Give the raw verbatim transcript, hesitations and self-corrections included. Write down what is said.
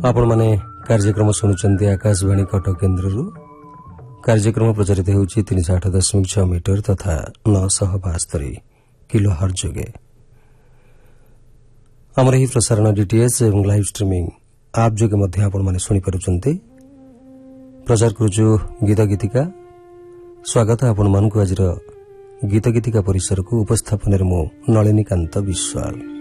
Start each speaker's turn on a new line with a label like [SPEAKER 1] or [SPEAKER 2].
[SPEAKER 1] आपण माने कार्यक्रम शुणुंट आकाशवाणी कटक केन्द्र कार्यक्रम प्रचारित होउछि तीन सौ आठ दशमिक छह मीटर तथा नौ सौ बास्तरी किलो हर्ज जोगे आमर ही प्रसारण डीटीएच एवं लाइव स्ट्रीमिंग आप जोगे मध्य आपण माने सुनि पारुछन्ते। प्रचार करूछु गीत गीतिका। स्वागत आपण मानकु आजिर गीत गीतिका परिसर को उपस्थापन मो नलिनीकांत विश्वाल।